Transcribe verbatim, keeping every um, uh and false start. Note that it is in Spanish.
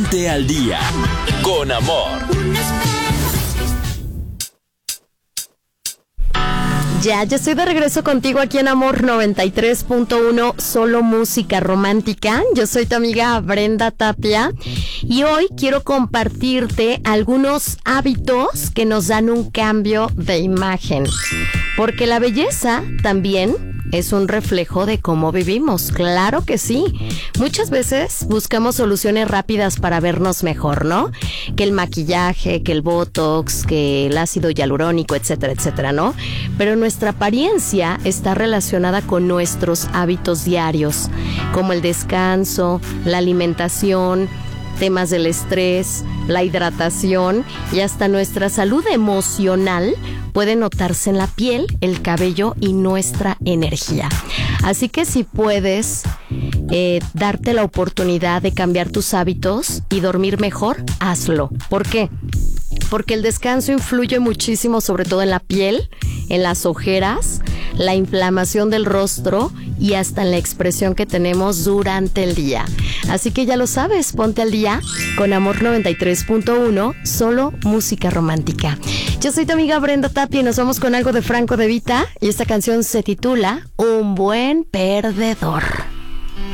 Ponte al día con Amor. Ya, ya estoy de regreso contigo aquí en Amor noventa y tres punto uno, solo música romántica. Yo soy tu amiga Brenda Tapia y hoy quiero compartirte algunos hábitos que nos dan un cambio de imagen. Porque la belleza también es un reflejo de cómo vivimos, claro que sí. Muchas veces buscamos soluciones rápidas para vernos mejor, ¿no? Que el maquillaje, que el botox, que el ácido hialurónico, etcétera, etcétera, ¿no? Pero nuestra apariencia está relacionada con nuestros hábitos diarios, como el descanso, la alimentación, temas del estrés, la hidratación y hasta nuestra salud emocional puede notarse en la piel, el cabello y nuestra energía. Así que si puedes eh, darte la oportunidad de cambiar tus hábitos y dormir mejor, hazlo. ¿Por qué? Porque el descanso influye muchísimo, sobre todo en la piel, en las ojeras, la inflamación del rostro y hasta en la expresión que tenemos durante el día. Así que ya lo sabes, ponte al día con Amor noventa y tres punto uno, solo música romántica. Yo soy tu amiga Brenda Tapia y nos vamos con algo de Franco De Vita y esta canción se titula Un buen perdedor.